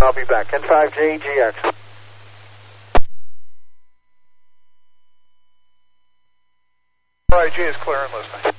I'll be back. N5JGX. RIG is clear and listening.